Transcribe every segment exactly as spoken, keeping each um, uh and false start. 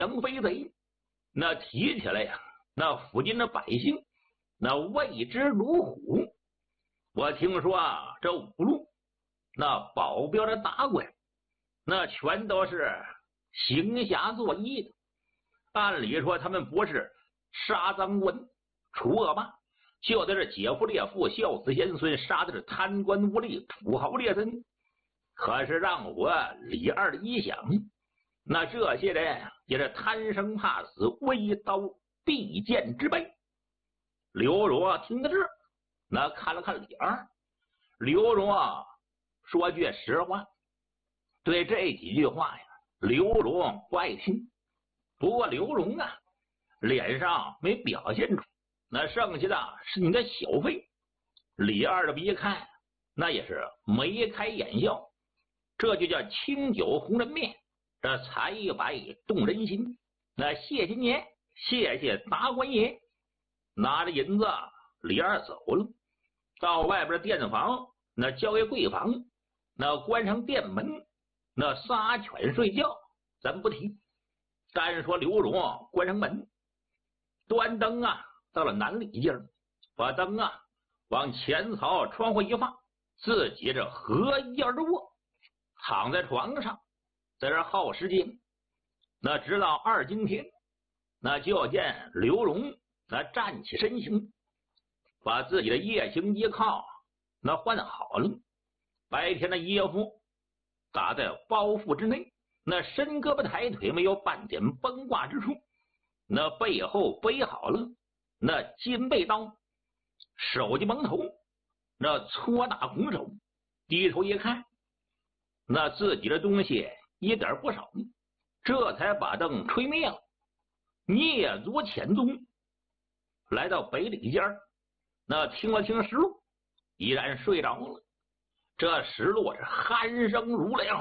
养肥贼，那提起来呀，那附近的百姓那畏之如虎。我听说啊，这五路那保镖的大官，那全都是行侠作义的。按理说他们不是杀赃官除恶霸，就在这劫富列富孝子贤孙，杀的是贪官污吏土豪劣绅。可是让我李二一想，那这些人也是贪生怕死，微刀必剑之辈。刘荣啊听到这，那看了看李二，刘荣啊说句实话，对这几句话呀，刘荣不爱听。不过刘荣啊脸上没表现出，那剩下的是你的小费。李二的一看，那也是眉开眼笑，这就叫清酒红人面，这财白动人心。那谢金爷，谢谢达官爷。拿着银子，李二走了，到外边的店房，那交给柜房，那关上店门，那撒犬睡觉咱不提。单说刘荣关上门，端灯啊到了南里间，把灯啊往前槽窗户一放，自己这合衣而卧，躺在床上，在这耗时间。那直到二更天，那就见刘荣那站起身形，把自己的夜行衣靠那换好了，白天的衣服打在包袱之内，那伸胳膊抬腿没有半点崩挂之处，那背后背好了那金背刀，手机蒙头，那搓打拱手，低头一看，那自己的东西一点不少，这才把灯吹灭了，蹑足潜踪，来到北里间，那听了听实录，依然睡着了。这实录是鼾声如雷。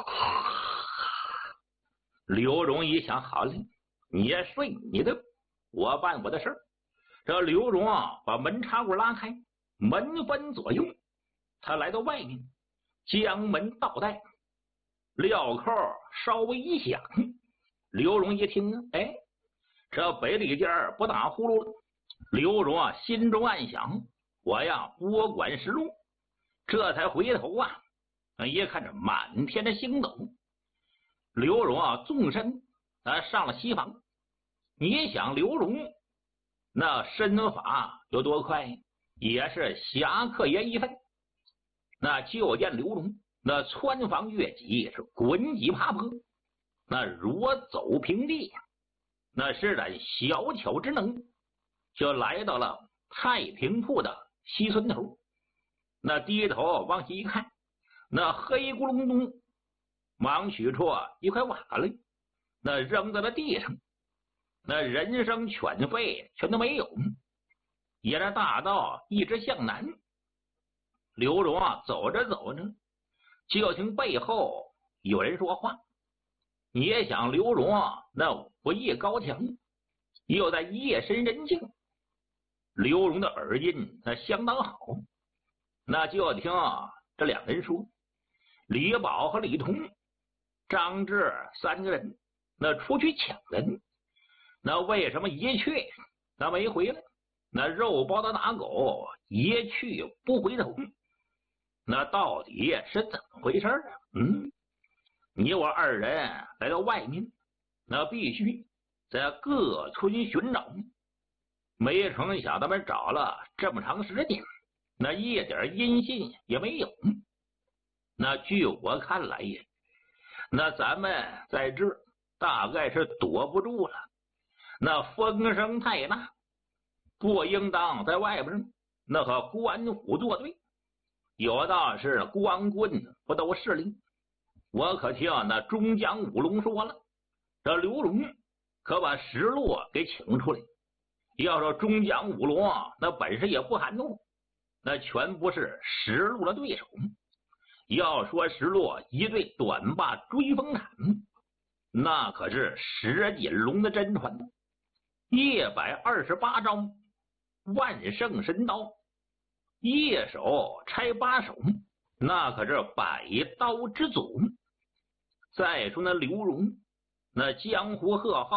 刘荣一想，好了，你也睡你的，我办我的事儿。这刘荣啊，把门插棍拉开，门分左右，他来到外面，将门倒带，镣扣稍微一响，刘荣一听啊，哎，这北里间不打呼噜了。刘荣啊，心中暗想，我呀拨管实录，这才回头啊，一看着满天的星斗。刘荣啊，纵身啊上了西房。你想刘荣那身法有多快，也是侠客爷一分。那就见刘荣那穿房越脊，是滚几爬坡，那如走平地，那施展小巧之能，就来到了太平铺的西村头。那低头往下一看，那黑咕隆咚，忙取出一块瓦砾，那扔在了地上，那人声犬吠全都没有。沿着大道一直向南，刘荣啊走着走着，就听背后有人说话。你也想刘荣啊那武艺高强，又在夜深人静，刘荣的耳音那相当好。那就听啊这两人说，李宝和李彤、张志三个人那出去抢人，那为什么一去那没回来？那肉包的打狗一去不回头，那到底是怎么回事啊？嗯，你我二人来到外面，那必须在各村寻找。没成想他们找了这么长时间，那一点音信也没有。那据我看来呀，那咱们在这大概是躲不住了，那风声太大，不应当在外边那和官府作对。有道是光棍不都是令，我可听那中将五龙说了，这刘荣可把石路给请出来。要说中将五龙那本事也不含糊，那全不是石路的对手。要说石路一对短把追风砍，那可是石锦龙的真传，一百二十八招万圣神刀，一手拆八手，那可是百刀之祖。再说那刘荣，那江湖贺号